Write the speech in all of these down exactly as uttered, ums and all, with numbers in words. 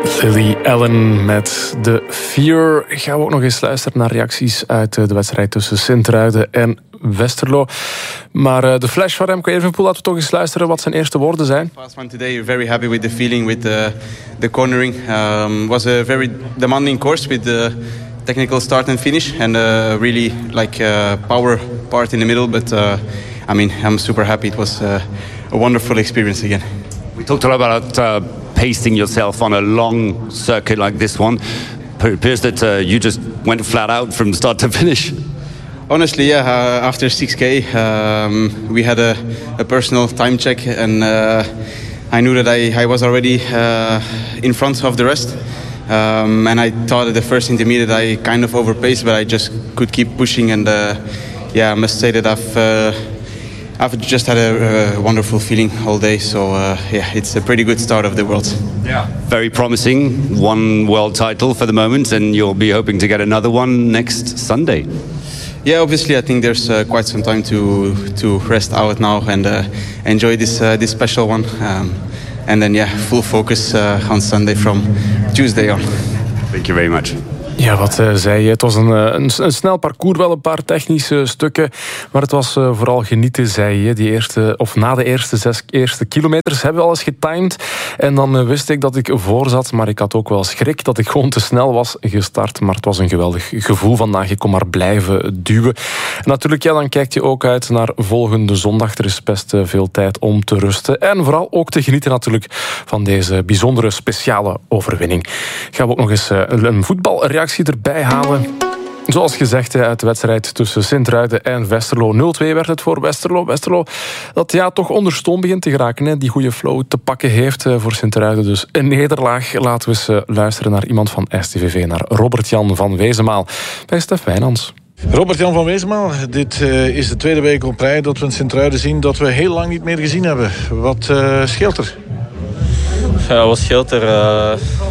Lily Allen met The Fear. Gaan we ook nog eens luisteren naar reacties uit de wedstrijd tussen Sint-Truiden en Westerlo. Maar de flash van Remco Evenepoel, laten we toch eens luisteren wat zijn eerste woorden zijn. Fast one today, very happy with the feeling, with the, the cornering. Um, was a very demanding course with the technical start and finish, and uh, really like uh, power part in the middle. But uh, I mean, I'm super happy. It was uh, a wonderful experience again. We talked a lot about uh, pacing yourself on a long circuit like this one. It appears that uh, you just went flat out from start to finish. Honestly, yeah. Uh, after six K, um, we had a, a personal time check, and uh, I knew that I, I was already uh, in front of the rest. Um, and I thought at the first intermediate I kind of overpaced, but I just could keep pushing. And uh, yeah, I must say that I've uh, I've just had a, a wonderful feeling all day. So uh, yeah, it's a pretty good start of the World. Yeah, very promising. One world title for the moment, and you'll be hoping to get another one next Sunday. Yeah, obviously, I think there's uh, quite some time to to rest out now and uh, enjoy this uh, this special one. Um, and then, yeah, full focus uh, on Sunday from Tuesday on. Thank you very much. Ja, wat uh, zei je? Het was een, een, een snel parcours, wel een paar technische stukken. Maar het was uh, vooral genieten, zei je. Die eerste, of na de eerste zes eerste kilometers hebben we alles getimed. En dan uh, wist ik dat ik voor zat. Maar ik had ook wel schrik dat ik gewoon te snel was gestart. Maar het was een geweldig gevoel vandaag. Ik kon maar blijven duwen. En natuurlijk, ja, dan kijk je ook uit naar volgende zondag. Er is best uh, veel tijd om te rusten. En vooral ook te genieten natuurlijk van deze bijzondere speciale overwinning. Gaan we ook nog eens uh, een voetbalreactie erbij halen. Zoals gezegd, uit de wedstrijd tussen Sint-Truiden en Westerlo. nul twee werd het voor Westerlo. Westerlo dat ja, toch onder stoom begint te geraken. Hè. Die goede flow te pakken heeft voor Sint-Truiden. Dus een nederlaag. Laten we eens luisteren naar iemand van S T V V. Naar Robert-Jan van Wezenmaal. Bij Stef Wijnands. Robert-Jan van Wezenmaal, dit uh, is de tweede week op rij dat we in Sint-Truiden zien dat we heel lang niet meer gezien hebben. Wat uh, scheelt er? Ja, wat scheelt er? Uh...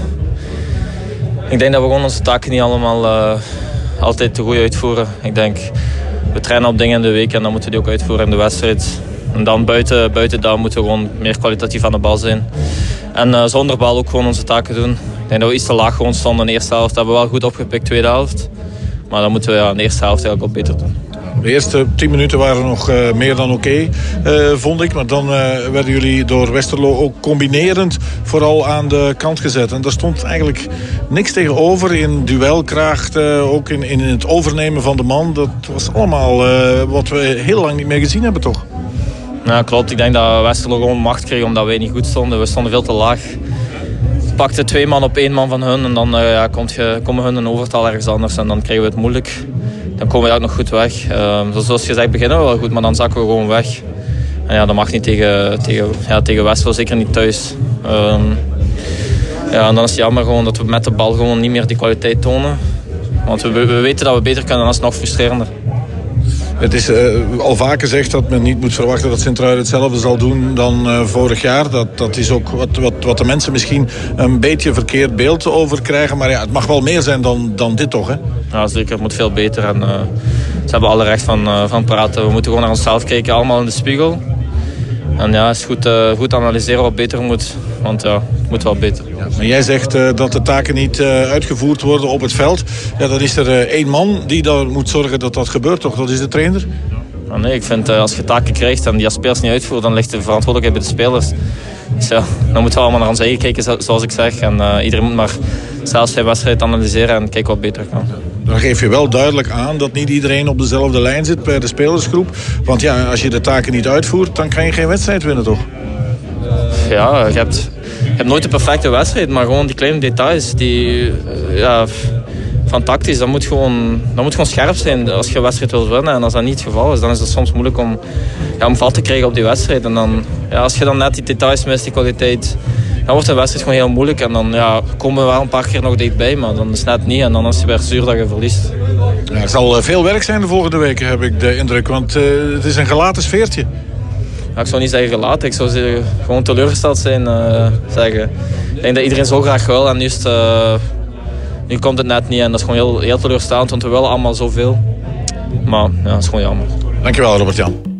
Ik denk dat we gewoon onze taken niet allemaal uh, altijd te goed uitvoeren. Ik denk, we trainen op dingen in de week en dan moeten we die ook uitvoeren in de wedstrijd. En dan buiten, buiten dat moeten we gewoon meer kwalitatief aan de bal zijn. En uh, zonder bal ook gewoon onze taken doen. Ik denk dat we iets te laag gewoon stonden in de eerste helft. Dat hebben we wel goed opgepikt, tweede helft. Maar dan moeten we ja, in de eerste helft eigenlijk ook beter doen. De eerste tien minuten waren nog uh, meer dan oké, okay, uh, vond ik. Maar dan uh, werden jullie door Westerlo ook combinerend vooral aan de kant gezet. En daar stond eigenlijk niks tegenover in duelkracht, uh, ook in, in het overnemen van de man. Dat was allemaal uh, wat we heel lang niet meer gezien hebben, toch? Ja, klopt. Ik denk dat Westerlo gewoon macht kreeg omdat wij niet goed stonden. We stonden veel te laag. We pakten twee man op één man van hun en dan uh, ja, komt je, komen hun een overtal ergens anders en dan krijgen we het moeilijk. Dan komen we ook nog goed weg. Uh, zoals je zegt, beginnen we wel goed, maar dan zakken we gewoon weg. En ja, dat mag niet tegen, tegen, ja, tegen Westerlo, zeker niet thuis. Uh, ja, en dan is het jammer gewoon dat we met de bal gewoon niet meer die kwaliteit tonen. Want we, we weten dat we beter kunnen en dat is nog frustrerender. Het is uh, al vaker gezegd dat men niet moet verwachten dat Sint-Truiden hetzelfde zal doen dan uh, vorig jaar. Dat, dat is ook wat, wat, wat de mensen misschien een beetje verkeerd beeld over krijgen. Maar ja, het mag wel meer zijn dan, dan dit toch, hè? Ja, zeker. Het moet veel beter. En, uh, ze hebben alle recht van, uh, van praten. We moeten gewoon naar onszelf kijken, allemaal in de spiegel. En ja, het is goed, uh, goed analyseren wat beter moet. Want ja, het moet wel beter. Ja, maar jij zegt uh, dat de taken niet uh, uitgevoerd worden op het veld. Ja, dan is er uh, één man die dan moet zorgen dat dat gebeurt, toch? Dat is de trainer? Ja, nee, ik vind uh, als je taken krijgt en die als spelers niet uitvoert, dan ligt de verantwoordelijkheid bij de spelers. Dus ja, dan moeten we allemaal naar ons eigen kijken, zoals ik zeg. En uh, iedereen moet maar zelf zijn wedstrijd analyseren en kijken wat beter kan. Dan geef je wel duidelijk aan dat niet iedereen op dezelfde lijn zit bij de spelersgroep. Want ja, als je de taken niet uitvoert, dan kan je geen wedstrijd winnen, toch? Ja, je hebt, je hebt nooit een perfecte wedstrijd, maar gewoon die kleine details, die, ja, van tactisch, dat moet, gewoon, dat moet gewoon scherp zijn als je een wedstrijd wilt winnen. En als dat niet het geval is, dan is het soms moeilijk om, ja, om vat te krijgen op die wedstrijd. En dan, ja, als je dan net die details mist, die kwaliteit, dan wordt de wedstrijd gewoon heel moeilijk. En dan ja, komen we wel een paar keer nog dichtbij, maar dan is het net niet. En dan is het weer zuur dat je verliest. Ja, er zal veel werk zijn de volgende weken, heb ik de indruk. Want uh, het is een gelaten sfeertje. Ja, ik zou niet zeggen gelaten. Ik zou zeggen, gewoon teleurgesteld zijn. Uh, zeggen. Ik denk dat iedereen zo graag wil. En nu, is het, uh, nu komt het net niet. En dat is gewoon heel, heel teleurstellend. Want we willen allemaal zoveel. Maar ja, dat is gewoon jammer. Dankjewel, Robert-Jan.